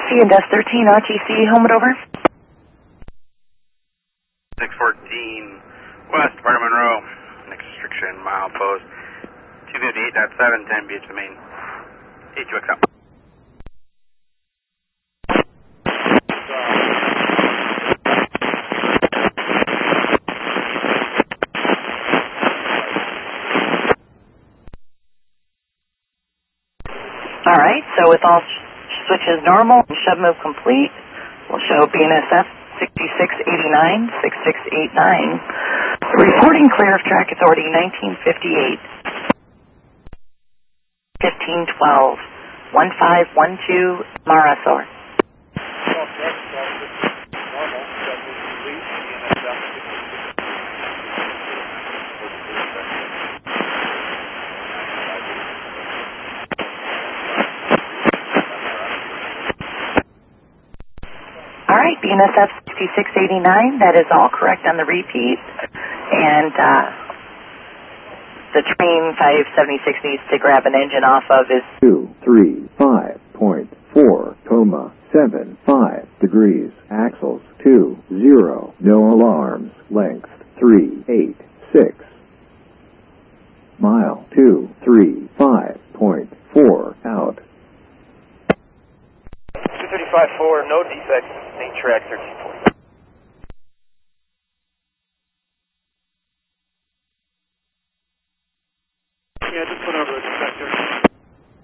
C&S 13 RTC, helmet over. 614 West, Part of Monroe. Next restriction, mile post 258.7, 10 beach the main. 82X up. All right, so with all switches normal and shove move complete, we'll show BNSF 6689, 6689. Reporting clear of track authority 1958, 1512, 1512, Marisor. All right, BNSF 6689, that is all correct on the repeat. And the train 576 needs to grab an engine off of is 235.4,75 degrees. Axles 20, no alarms. Length 386. Mile 235.4 out. 235.4, no defects, main track 13.